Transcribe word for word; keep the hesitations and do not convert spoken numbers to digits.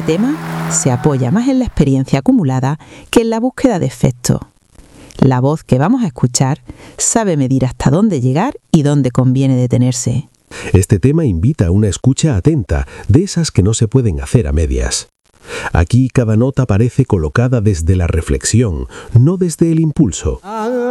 tema se apoya más en la experiencia acumulada que en la búsqueda de efectos. La voz que vamos a escuchar sabe medir hasta dónde llegar y dónde conviene detenerse. Este tema invita a una escucha atenta, de esas que no se pueden hacer a medias. Aquí cada nota parece colocada desde la reflexión, no desde el impulso.